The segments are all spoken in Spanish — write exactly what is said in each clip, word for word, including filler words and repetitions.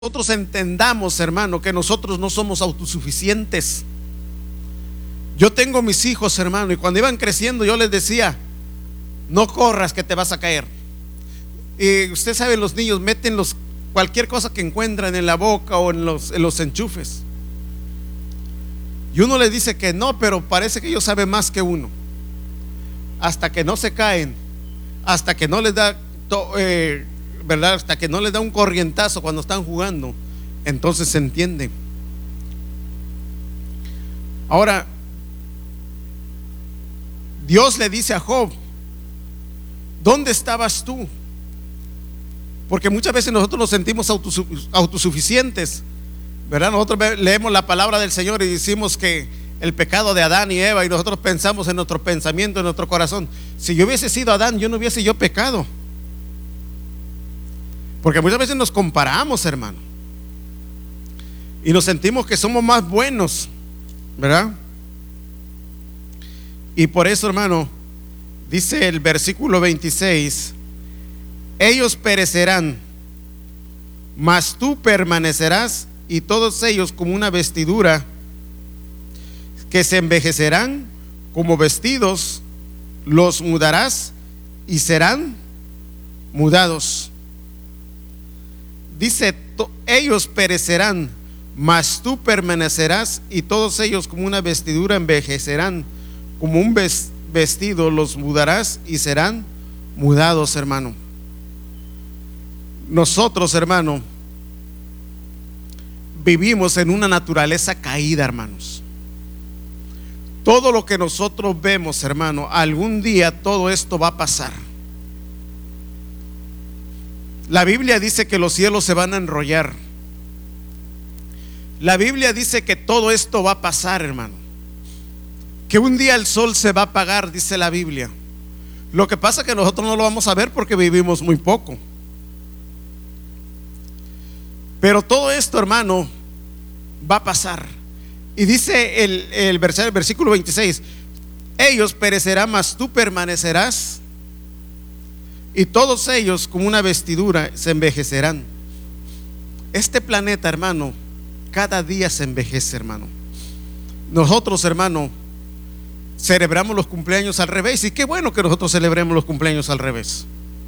nosotros entendamos, hermano, que nosotros no somos autosuficientes. Yo tengo mis hijos, hermano, y cuando iban creciendo yo les decía: no corras que te vas a caer. Y usted sabe, los niños meten los, cualquier cosa que encuentran en la boca o en los, en los enchufes. Y uno les dice que no, pero parece que ellos saben más que uno. Hasta que no se caen, hasta que no les da to, eh, ¿verdad? Hasta que no les da un corrientazo cuando están jugando, entonces se entiende. Ahora, Dios le dice a Job: ¿dónde estabas tú? Porque muchas veces nosotros nos sentimos autosuficientes, ¿verdad? Nosotros leemos la palabra del Señor y decimos que el pecado de Adán y Eva, y nosotros pensamos en nuestro pensamiento, en nuestro corazón: si yo hubiese sido Adán, yo no hubiese yo pecado. Porque muchas veces nos comparamos, hermano, y nos sentimos que somos más buenos, ¿verdad? Y por eso, hermano, dice el versículo veintiséis: ellos perecerán, mas tú permanecerás, y todos ellos como una vestidura, que se envejecerán como vestidos, los mudarás y serán mudados. Dice: ellos perecerán, mas tú permanecerás, y todos ellos como una vestidura envejecerán, como un vestido los mudarás y serán mudados, hermano. Nosotros, hermano, vivimos en una naturaleza caída, hermanos. Todo lo que nosotros vemos, hermano, algún día todo esto va a pasar. La Biblia dice que los cielos se van a enrollar. La Biblia dice que todo esto va a pasar, hermano. Que un día el sol se va a apagar, dice la Biblia. Lo que pasa es que nosotros no lo vamos a ver porque vivimos muy poco. Pero todo esto, hermano, va a pasar. Y dice el, el, vers- el versículo veintiséis: ellos perecerán, mas tú permanecerás, y todos ellos como una vestidura se envejecerán. Este planeta, hermano, cada día se envejece, hermano. Nosotros, hermano, celebramos los cumpleaños al revés, y qué bueno que nosotros celebremos los cumpleaños al revés.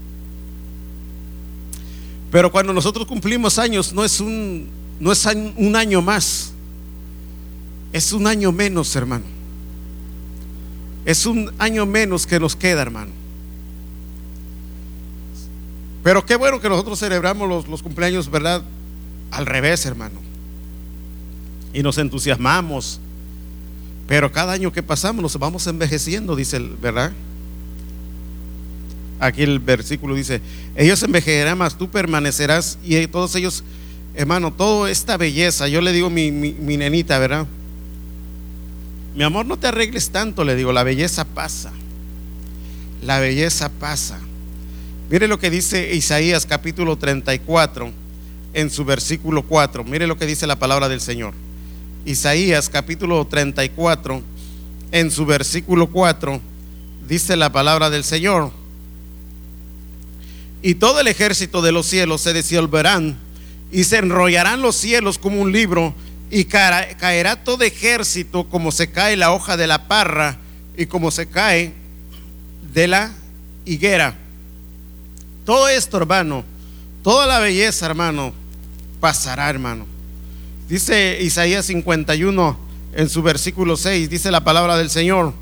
Pero cuando nosotros cumplimos años, no es un, no es un año más, es un año menos, hermano. Es un año menos que nos queda, hermano. Pero qué bueno que nosotros celebramos los, los cumpleaños, ¿verdad?, al revés, hermano. Y nos entusiasmamos. Pero cada año que pasamos nos vamos envejeciendo, dice el, ¿verdad? Aquí el versículo dice: ellos envejecerán, mas tú permanecerás, y todos ellos, hermano, toda esta belleza. Yo le digo a mi, mi, mi nenita, ¿verdad? Mi amor, no te arregles tanto, le digo, la belleza pasa. La belleza pasa. Mire lo que dice Isaías capítulo treinta y cuatro en su versículo cuatro. Mire lo que dice la palabra del Señor. Isaías capítulo treinta y cuatro en su versículo cuatro dice la palabra del Señor: y todo el ejército de los cielos se disolverán, y se enrollarán los cielos como un libro, y ca- caerá todo ejército como se cae la hoja de la parra, y como se cae de la higuera. Todo esto, hermano, toda la belleza, hermano, pasará, hermano. Dice Isaías cincuenta y uno en su versículo seis, dice la palabra del Señor: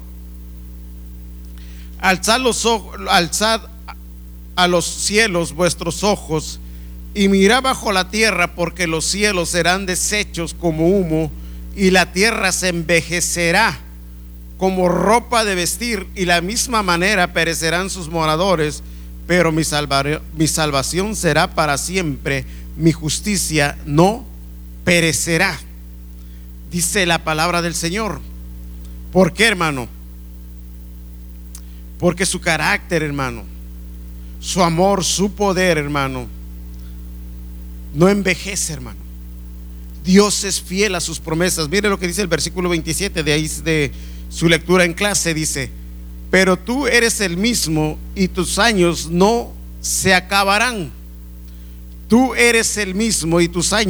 alzad los ojos, alzad a los cielos vuestros ojos, y mirad bajo la tierra, porque los cielos serán deshechos como humo, y la tierra se envejecerá como ropa de vestir, y la misma manera perecerán sus moradores. Pero mi, salvar, mi salvación será para siempre, mi justicia no perecerá, dice la palabra del Señor. ¿Por qué, hermano? Porque su carácter, hermano, su amor, su poder, hermano, no envejece, hermano. Dios es fiel a sus promesas. Mire lo que dice el versículo veintisiete de ahí, de su lectura en clase. Dice: pero tú eres el mismo, y tus años no se acabarán. Tú eres el mismo y tus años